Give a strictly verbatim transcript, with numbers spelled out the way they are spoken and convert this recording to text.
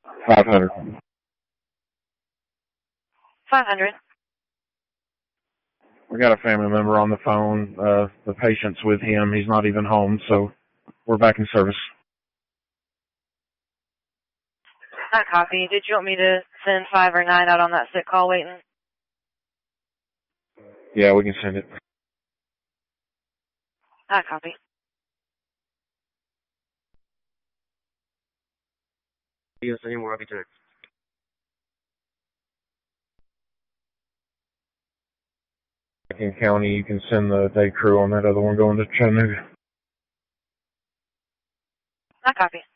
five hundred. five hundred. We got a family member on the phone. Uh, the patient's with him. He's not even home, so we're back in service. Not copy. Did you want me to send five or nine out on that sick call waiting? Yeah, we can send it. Not copy. Yes, any more architect. In county, you can send the day crew on that other one going to Chattanooga. Not copy.